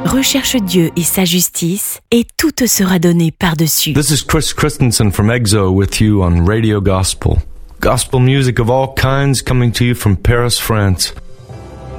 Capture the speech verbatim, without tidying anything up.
recherche Dieu et sa justice, et tout te sera donné par-dessus. This is Chris Christensen from EXO with you on Radio Gospel. Gospel music of all kinds coming to you from Paris, France.